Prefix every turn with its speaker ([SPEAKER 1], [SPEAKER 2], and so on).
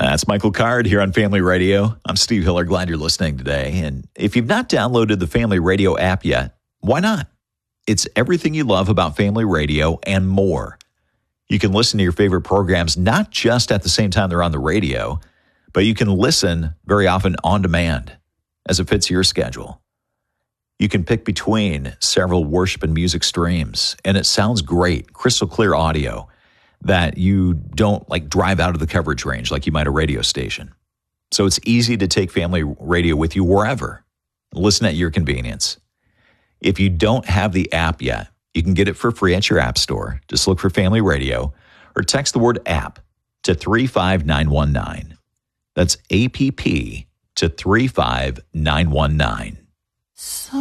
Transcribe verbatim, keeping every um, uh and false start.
[SPEAKER 1] That's Michael Card here on Family Radio. I'm Steve Hiller. Glad you're listening today. And if you've not downloaded the Family Radio app yet, why not? It's everything you love about Family Radio and more. You can listen to your favorite programs not just at the same time they're on the radio, but you can listen very often on demand as it fits your schedule. You can pick between several worship and music streams, and it sounds great, crystal clear audio that you don't like drive out of the coverage range like you might a radio station. So it's easy to take Family Radio with you wherever. Listen at your convenience. If you don't have the app yet, you can get it for free at your app store. Just look for Family Radio or text the word app to three five nine one nine. That's A P P to three five nine one nine.